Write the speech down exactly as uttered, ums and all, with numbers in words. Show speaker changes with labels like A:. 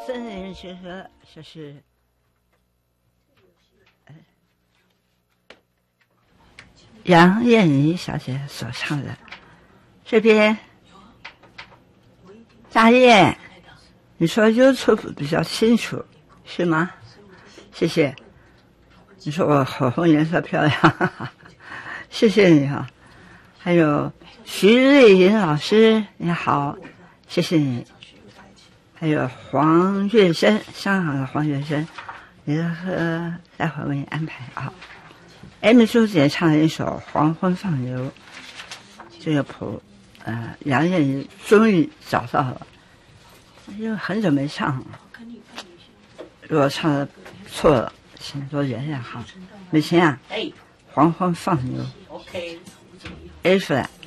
A: 森林之歌，这是呃杨燕妮小姐所唱的。这边大雁，你说 YouTube 比较清楚是吗？谢谢。你说我口红颜色漂亮，哈哈，谢谢你啊。还有徐瑞莹老师，你好，谢谢你。还有黄月生，香港的黄月生，你和待会儿为你安排啊。M 朱姐唱了一首《黄昏放牛》，这个谱，呃，杨燕妮终于找到了，因为很久没唱了。如果唱的错了，请多原谅哈。美琴啊，黄昏放牛
B: ，OK，
A: ，A flat。